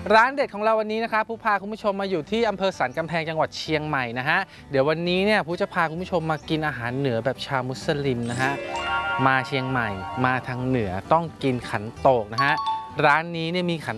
ร้านเด็ดของเราวันนี้นะครับผู้พาคุณผู้ชมมาอยู่ที่อำเภอสันกำแพงจังหวัดเชียงใหม่นะฮะเดี๋ยววันนี้เนี่ยผู้จะพาคุณผู้ชมมากินอาหารเหนือแบบชาวมุสลิมนะฮะมาเชียงใหม่มาทางเหนือต้องกินขันโตกนะฮะร้านนี้เนี่ยมีขัน